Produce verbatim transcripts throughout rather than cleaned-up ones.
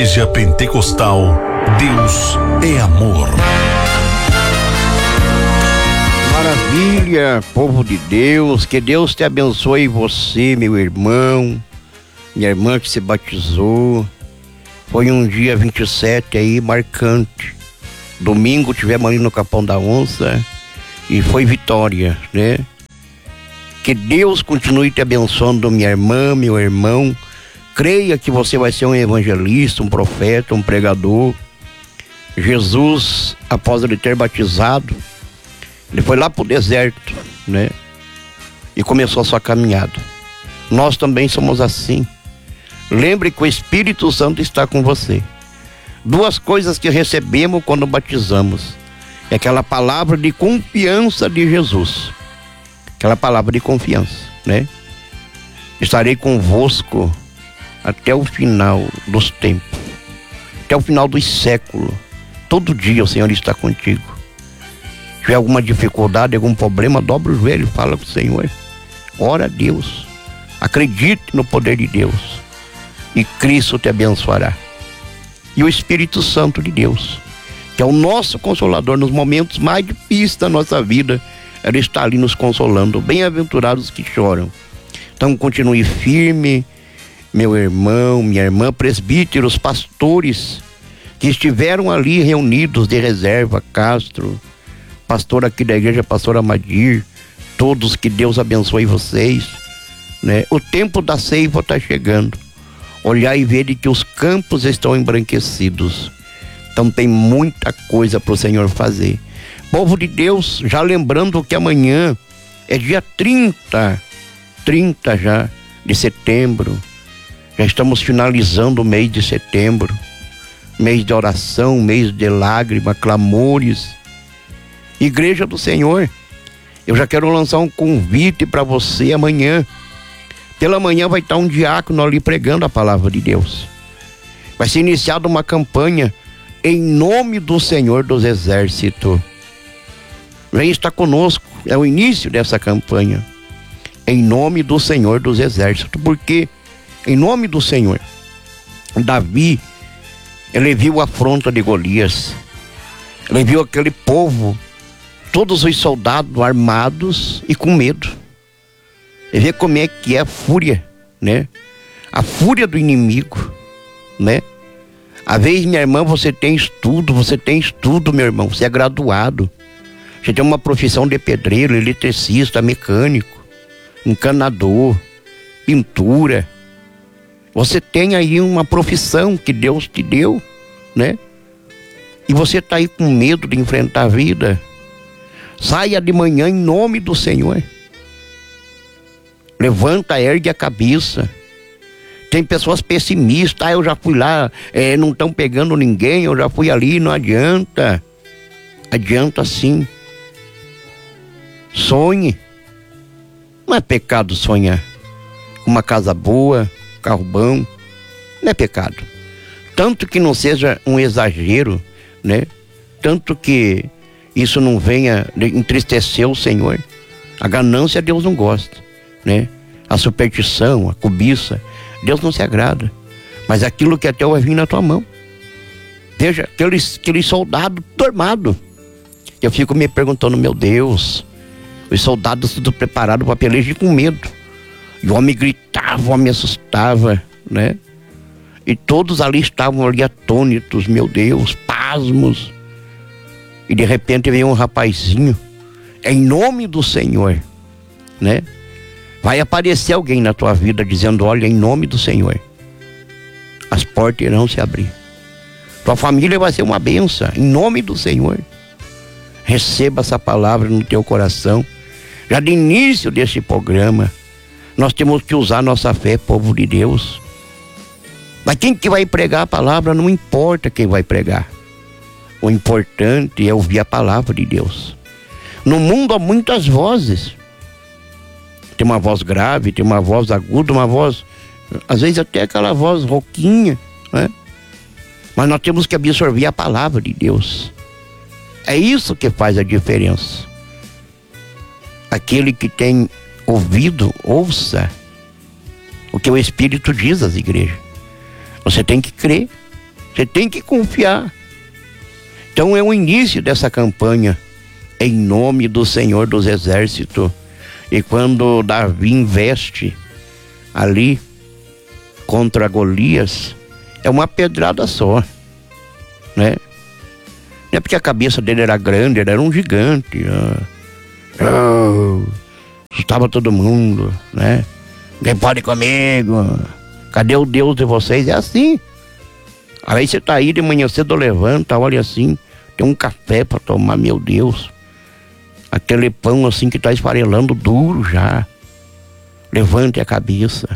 Igreja Pentecostal, Deus é amor. Maravilha, povo de Deus, que Deus te abençoe você, meu irmão, minha irmã que se batizou. Foi um dia vinte e sete aí, marcante. Domingo tivemos ali no Capão da Onça e foi vitória, né? Que Deus continue te abençoando, minha irmã, meu irmão. Creia que você vai ser um evangelista, um profeta, um pregador. Jesus, após ele ter batizado, ele foi lá pro deserto, né? E começou a sua caminhada. Nós também somos assim. Lembre que o Espírito Santo está com você. Duas coisas que recebemos quando batizamos. É aquela palavra de confiança de Jesus. Aquela palavra de confiança, né? Estarei convosco até o final dos tempos. Até o final dos séculos. Todo dia o Senhor está contigo. Se tiver alguma dificuldade, algum problema, dobra o joelho e fala com o Senhor. Ora a Deus. Acredite no poder de Deus. E Cristo te abençoará. E o Espírito Santo de Deus, que é o nosso consolador nos momentos mais difíceis da nossa vida, ele está ali nos consolando. Bem-aventurados que choram. Então continue firme, meu irmão, minha irmã, presbíteros, pastores que estiveram ali reunidos de reserva, Castro, pastor aqui da igreja, pastor Amadir, todos, que Deus abençoe vocês, né? O tempo da ceifa está chegando. Olhar e ver que os campos estão embranquecidos. Então tem muita coisa para o Senhor fazer. Povo de Deus, já lembrando que amanhã é dia trinta, trinta já de setembro. Já estamos finalizando o mês de setembro. Mês de oração, mês de lágrima, clamores. Igreja do Senhor, eu já quero lançar um convite para você amanhã. Pela manhã vai estar um diácono ali pregando a palavra de Deus. Vai ser iniciada uma campanha em nome do Senhor dos Exércitos. Vem estar conosco, é o início dessa campanha. Em nome do Senhor dos Exércitos. Porque em nome do Senhor, Davi, ele viu a afronta de Golias. Ele viu aquele povo, todos os soldados armados e com medo. Ele vê como é que é a fúria, né? A fúria do inimigo, né? Às vezes, minha irmã, você tem estudo, você tem estudo, meu irmão, você é graduado. Você tem uma profissão de pedreiro, eletricista, mecânico, encanador, pintura. Você tem aí uma profissão que Deus te deu, né? E você está aí com medo de enfrentar a vida. Saia de manhã em nome do Senhor. Levanta, ergue a cabeça. Tem pessoas pessimistas. Ah, eu já fui lá, é, não estão pegando ninguém, eu já fui ali, não adianta. Adianta sim. Sonhe. Não é pecado sonhar. Uma casa boa, carro bom, não é pecado. Tanto que não seja um exagero, né? Tanto que isso não venha entristecer o Senhor. A ganância Deus não gosta, né? A superstição, a cobiça, Deus não se agrada. Mas aquilo que é teu vai vir na tua mão. Veja, aqueles, aqueles soldados armados. Eu fico me perguntando, meu Deus, os soldados tudo preparados para peleja com medo. E o homem gritava, o homem assustava, né? E todos ali estavam ali atônitos, meu Deus, pasmos. E de repente veio um rapazinho, em nome do Senhor, né? Vai aparecer alguém na tua vida dizendo, olha, em nome do Senhor, as portas irão se abrir. Tua família vai ser uma bênção, em nome do Senhor. Receba essa palavra no teu coração. Já de início desse programa, nós temos que usar nossa fé, povo de Deus. Mas quem que vai pregar a palavra, não importa quem vai pregar. O importante é ouvir a palavra de Deus. No mundo há muitas vozes. Tem uma voz grave, tem uma voz aguda, uma voz, às vezes até aquela voz rouquinha, né? Mas nós temos que absorver a palavra de Deus. É isso que faz a diferença. Aquele que tem ouvido, ouça o que o Espírito diz às igrejas. Você tem que crer. Você tem que confiar. Então é o início dessa campanha, em nome do Senhor dos Exércitos. E quando Davi investe ali contra Golias, é uma pedrada só, né? Não é porque a cabeça dele era grande, ele era um gigante. Oh, assustava todo mundo, né? Quem pode comigo? Cadê o Deus de vocês? É assim. Aí você tá aí de manhã cedo, levanta, olha assim, tem um café para tomar, meu Deus. Aquele pão assim que tá esfarelando duro já. Levante a cabeça.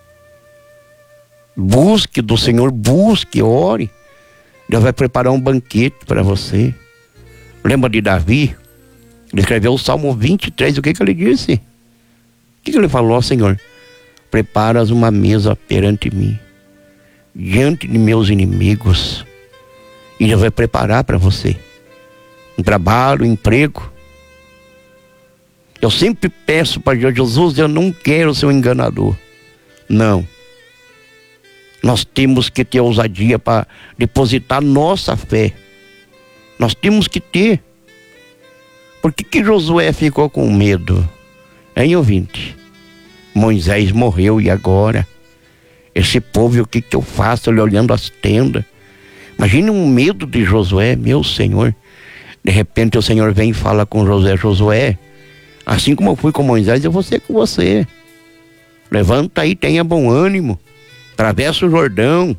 Busque do Senhor, busque, ore. Deus vai preparar um banquete para você. Lembra de Davi? Ele escreveu o Salmo vinte e três, o que que ele disse? O que que ele falou, Senhor? Preparas uma mesa perante mim, diante de meus inimigos. E Deus vai preparar para você um trabalho, um emprego. Eu sempre peço para Deus, Jesus, eu não quero ser um enganador. Não. Nós temos que ter ousadia para depositar nossa fé. Nós temos que ter. Por que que Josué ficou com medo? Hein, ouvinte? Moisés morreu e agora? Esse povo, o que que eu faço? Ele olhando as tendas. Imagine um medo de Josué, meu Senhor. De repente o Senhor vem e fala com Josué, Josué, assim como eu fui com Moisés, eu vou ser com você. Levanta aí, tenha bom ânimo. Atravessa o Jordão.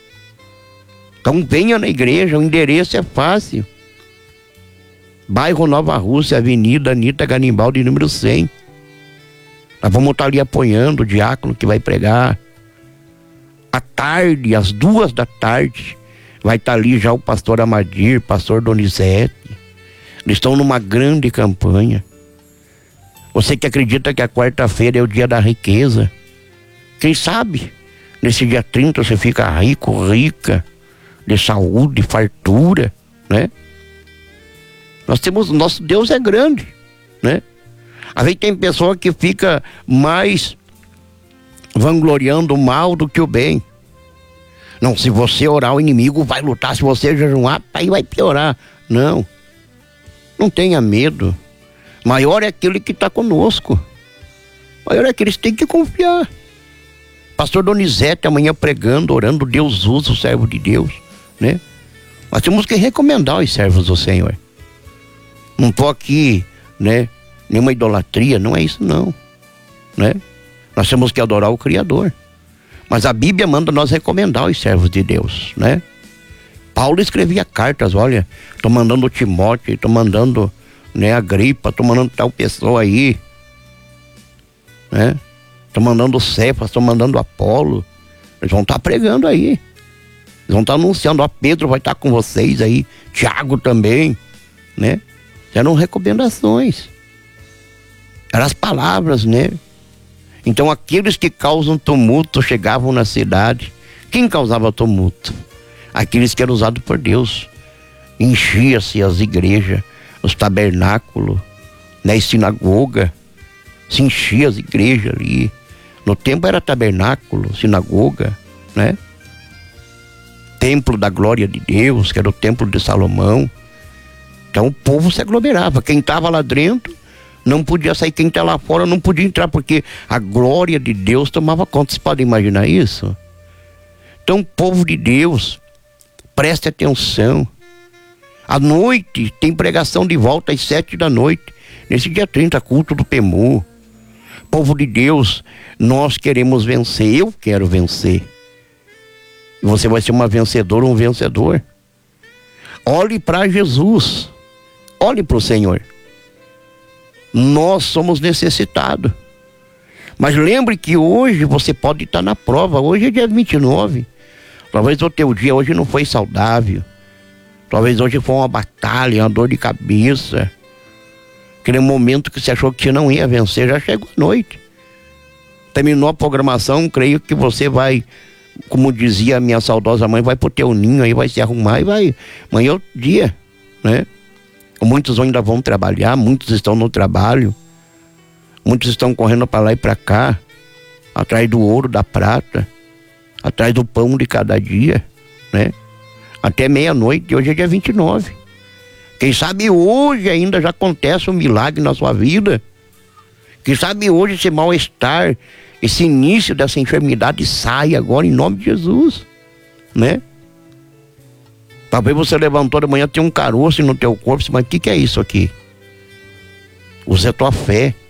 Então venha na igreja, o endereço é fácil. Bairro Nova Rússia, Avenida Anita Garibaldi, número cem. Nós vamos estar ali apoiando o diácono que vai pregar. À tarde, às duas da tarde, vai estar ali já o pastor Amadir, pastor Donizete. Eles estão numa grande campanha. Você que acredita que a quarta-feira é o dia da riqueza, quem sabe nesse dia trinta você fica rico, rica, de saúde, fartura, né? Nós temos, nosso Deus é grande, né? Às vezes tem pessoa que fica mais vangloriando o mal do que o bem. Não, se você orar, o inimigo vai lutar, se você jejuar, aí vai piorar. Não, não tenha medo. Maior é aquele que está conosco. Maior é aquele que tem que confiar. Pastor Donizete amanhã pregando, orando, Deus usa o servo de Deus, né? Nós temos que recomendar os servos do Senhor. Não estou aqui, né? Nenhuma idolatria, não é isso não, né? Nós temos que adorar o Criador. Mas a Bíblia manda nós recomendar os servos de Deus, né? Paulo escrevia cartas, olha, estou mandando Timóteo, estou mandando, né, Agripa, estou mandando tal pessoa aí, né? Estou mandando Cefas, estou mandando Apolo. Eles vão estar pregando aí. Eles vão estar anunciando, ó, Pedro vai estar com vocês aí, Tiago também, né? Eram recomendações. Eram as palavras, né? Então aqueles que causam tumulto chegavam na cidade. Quem causava tumulto? Aqueles que eram usados por Deus. Enchia-se as igrejas, os tabernáculos, né, a sinagoga. Se enchia as igrejas ali. No tempo era tabernáculo, sinagoga, né? Templo da glória de Deus, que era o templo de Salomão. Então o povo se aglomerava. Quem estava lá dentro não podia sair, quem está lá fora não podia entrar, porque a glória de Deus tomava conta. Vocês podem imaginar isso? Então, povo de Deus, preste atenção. À noite tem pregação de volta às sete da noite. Nesse dia trinta, culto do Pemu. Povo de Deus, nós queremos vencer. Eu quero vencer. E você vai ser uma vencedora, um vencedor. Olhe para Jesus. Olhe para o Senhor. Nós somos necessitados. Mas lembre que hoje você pode estar na prova. Hoje é dia vinte e nove. Talvez o teu dia hoje não foi saudável. Talvez hoje foi uma batalha, uma dor de cabeça. Aquele momento que você achou que você não ia vencer, já chegou a noite. Terminou a programação, creio que você vai, como dizia a minha saudosa mãe, vai pro teu ninho aí, vai se arrumar e vai. Amanhã é o dia, né? Muitos ainda vão trabalhar, muitos estão no trabalho. Muitos estão correndo para lá e para cá, atrás do ouro, da prata, atrás do pão de cada dia, né? até meia-noite, hoje é dia vinte e nove. Quem sabe hoje ainda já acontece um milagre na sua vida. Quem sabe hoje esse mal-estar, esse início dessa enfermidade sai agora em nome de Jesus, né? Talvez você levantou de manhã, tem um caroço no teu corpo, mas o que, que é isso aqui? Usa a tua fé.